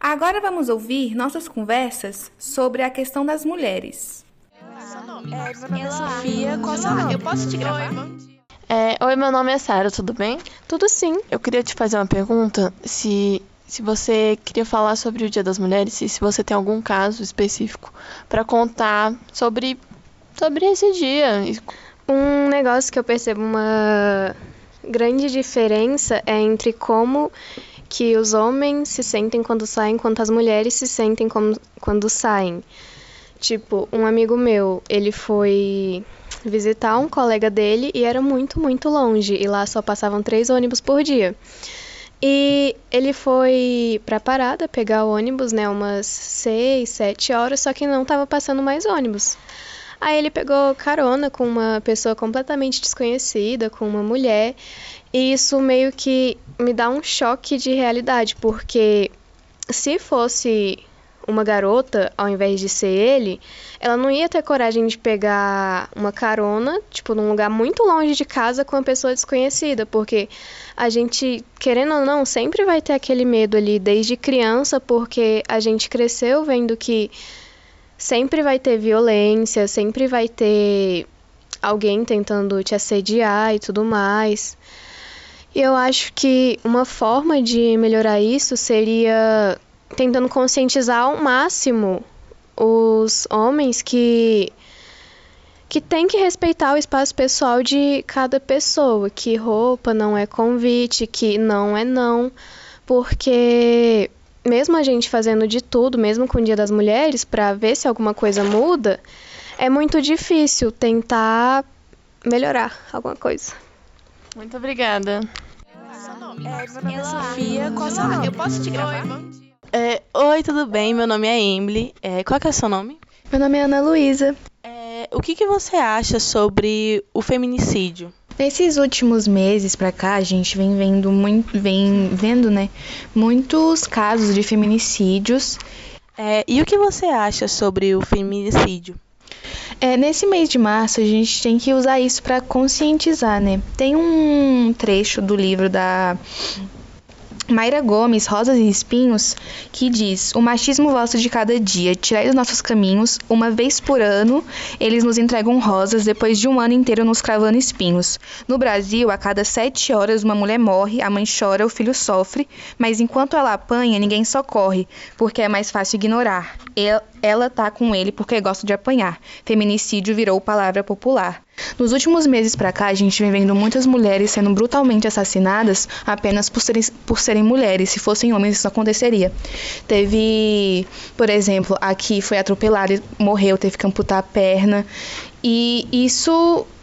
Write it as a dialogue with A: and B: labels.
A: Agora vamos ouvir nossas conversas sobre a questão das mulheres.
B: Meu nome é Sofia, qual é o seu nome?
C: Eu posso te gravar?
B: Oi, meu nome é Sara, tudo bem?
D: Tudo sim.
B: Eu queria te fazer uma pergunta, se você queria falar sobre o Dia das Mulheres e se você tem algum caso específico para contar sobre esse dia.
D: Um negócio que eu percebo uma grande diferença é entre como que os homens se sentem quando saem, enquanto as mulheres se sentem quando saem. Tipo, um amigo meu, ele foi visitar um colega dele e era muito, muito longe. E lá só passavam 3 ônibus por dia. E ele foi pra parada pegar o ônibus, né, umas 6, 7 horas, só que não tava passando mais ônibus. Aí ele pegou carona com uma pessoa completamente desconhecida, com uma mulher, e isso meio que me dá um choque de realidade, porque se fosse uma garota, ao invés de ser ele, ela não ia ter coragem de pegar uma carona, tipo, num lugar muito longe de casa com uma pessoa desconhecida, porque a gente, querendo ou não, sempre vai ter aquele medo ali desde criança, porque a gente cresceu vendo que sempre vai ter violência, sempre vai ter alguém tentando te assediar e tudo mais. E eu acho que uma forma de melhorar isso seria tentando conscientizar ao máximo os homens que tem que respeitar o espaço pessoal de cada pessoa, que roupa não é convite, que não é não, porque mesmo a gente fazendo de tudo, mesmo com o Dia das Mulheres, para ver se alguma coisa muda, é muito difícil tentar melhorar alguma coisa.
B: Muito obrigada.
C: Meu nome é Sofia, qual é o seu nome? Eu posso te gravar?
B: Oi, tudo bem? Meu nome é Emily. Qual que é o seu nome?
E: Meu nome é Ana Luísa.
B: O que você acha sobre o feminicídio?
E: Nesses últimos meses pra cá, a gente vem vendo, né, muitos casos de feminicídios.
B: E o que você acha sobre o feminicídio?
E: Nesse mês de março, a gente tem que usar isso para conscientizar, né? Tem um trecho do livro da Mayra Gomes, Rosas e Espinhos, que diz: o machismo volta de cada dia, tirai dos nossos caminhos, uma vez por ano, eles nos entregam rosas, depois de um ano inteiro nos cravando espinhos. No Brasil, a cada 7 horas uma mulher morre, a mãe chora, o filho sofre, mas enquanto ela apanha, ninguém socorre, porque é mais fácil ignorar. Ela tá com ele porque gosta de apanhar. Feminicídio virou palavra popular. Nos últimos meses pra cá, a gente vem vendo muitas mulheres sendo brutalmente assassinadas apenas por serem mulheres. Se fossem homens, isso não aconteceria. Teve, por exemplo, aqui foi atropelada e morreu, teve que amputar a perna. E isso